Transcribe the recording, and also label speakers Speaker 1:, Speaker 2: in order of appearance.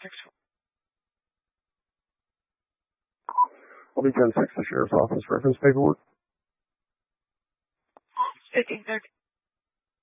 Speaker 1: I'll be 10-6, the sheriff's office reference paperwork.
Speaker 2: 1530.